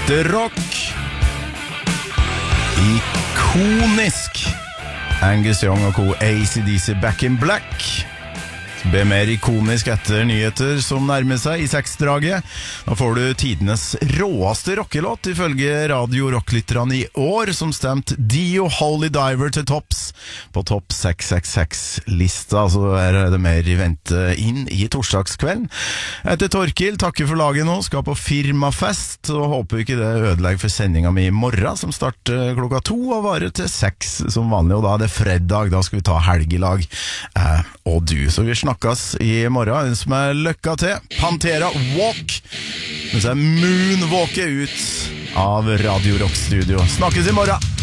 Ekte rock. Ikonisk. Angus Young og co. AC/DC Back in Black. Be mer ikonisk etter nyheter som nærmer seg i seksdraget. Da får du tidenes råeste rockelåt ifølge Radio Rocklytterne i år, som stemt Dio Holy Diver til topps på topp 666-lista. Så er det mer i vente inn i torsdagskvelden. Etter Torkil, takker for laget nå, skal på firmafest, og håper ikke det ødelegger for sendinga mi i morgen, som starter 2:00 og varer til 6 som vanlig, og da er det fredag. Da skal vi ta helg i lag, og du. Så vi snakkes i morgen. Ønsker meg lykke til. Pantera Walk, mens jeg moonwalker ut av Radio Rock Studio. Snakkes i morgen.